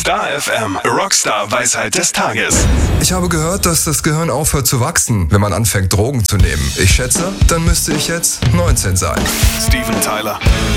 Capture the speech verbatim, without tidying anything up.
Star F M, Rockstar Weisheit des Tages. Ich habe gehört, dass das Gehirn aufhört zu wachsen, wenn man anfängt, Drogen zu nehmen. Ich schätze, dann müsste ich jetzt neunzehn sein. Steven Tyler.